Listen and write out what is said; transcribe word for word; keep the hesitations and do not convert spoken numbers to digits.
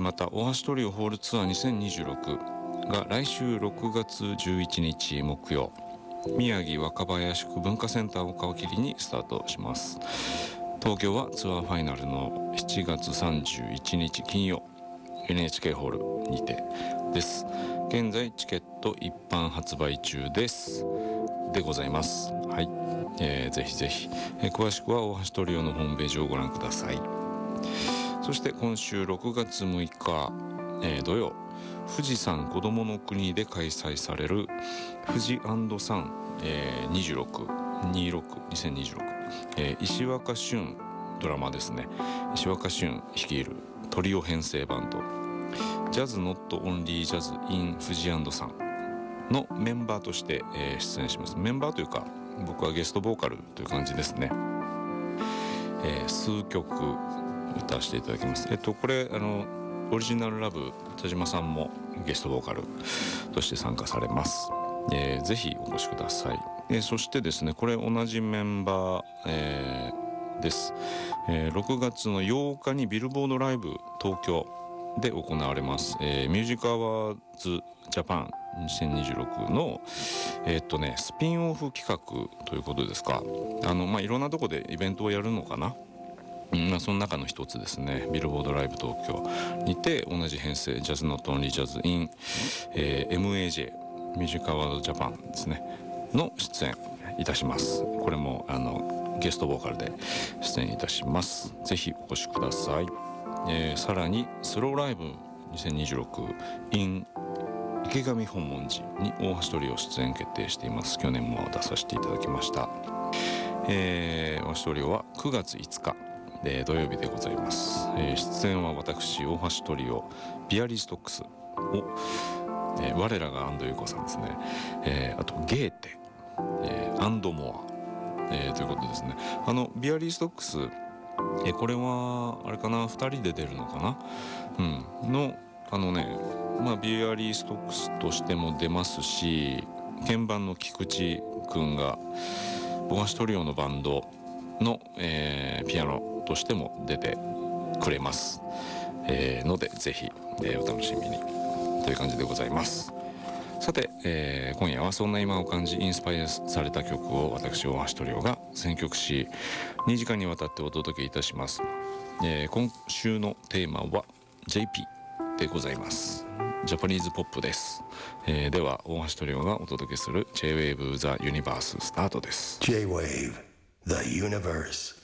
また大橋トリオホールツアーにせんにじゅうろくが来週ろくがつじゅういちにち木曜、宮城若林区文化センターを皮切りにスタートします。東京はツアーファイナルのしちがつさんじゅういちにち金曜 エヌエイチケー ホールにてです。現在チケット一般発売中ですでございます。はい、えー、ぜひぜひ、えー、詳しくは大橋トリオのホームページをご覧ください。そして今週ろくがつむいか、えー、土曜、富士山こどもの国で開催される富士山、えー、にじゅうろく、にじゅうろく、にせんにじゅうろく、えー、石若俊ドラマですね。石若俊率いるトリオ編成バンドジャズノットオンリージャズ in 富士山のメンバーとして、えー、出演します。メンバーというか僕はゲストボーカルという感じですね。えー、数曲歌わせていただきます。えっとこれあのオリジナルラブ田島さんもゲストボーカルとして参加されます。えー、ぜひお越しください。えー、そしてですね、これ同じメンバー、えー、です、えー、ろくがつのようかにビルボードライブ東京で行われます、えー、ミュージックアワーズジャパンにせんにじゅうろくのえー、っとねスピンオフ企画ということですか。あのまあいろんなとこでイベントをやるのかな。うん、まあ、その中の一つですね。ビルボードライブ東京にて同じ編成ジャズノットオンリージャズ in、えー、エムエージェー ミュージックアワードジャパンですねの出演いたします。これもあのゲストボーカルで出演いたします。ぜひお越しください。えー、さらにスローライブにせんにじゅうろく in 池上本門寺に大橋トリオ出演決定しています。去年も出させていただきました。えー、大橋トリオはくがついつかで土曜日でございます。えー、出演は私大橋トリオビアリーストックスを、えー、我らが安藤優子さんですね、えー、あとゲーテ、えー、アンドモア、えー、ということですね。あのビアリーストックス、えー、これはあれかなふたりで出るのかな、うん、のあのねまあビアリーストックスとしても出ますし、鍵盤の菊池くんが大橋トリオのバンドの、えー、ピアノとしても出てくれます、えー、のでぜひ、えー、お楽しみにという感じでございます。さて、えー、今夜はそんな今を感じインスパイアされた曲を私大橋トリオが選曲しにじかんにわたってお届けいたします。えー、今週のテーマは ジェイピー でございます。ジャパニーズポップです。えー、では大橋トリオがお届けする J-Wave The Universe スタートです。 J-Wave The Universe